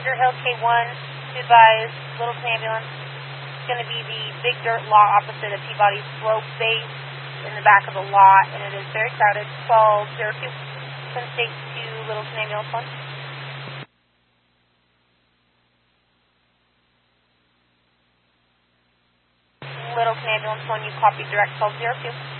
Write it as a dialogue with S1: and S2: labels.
S1: Tiger Hill K1, advise Littleton Ambulance. It's going to be the big dirt lot opposite of Peabody's Slope Base in the back of the lot, and it is very crowded. 1202, Twin State to Littleton Ambulance 1. Littleton Ambulance 1, you copy direct 1202.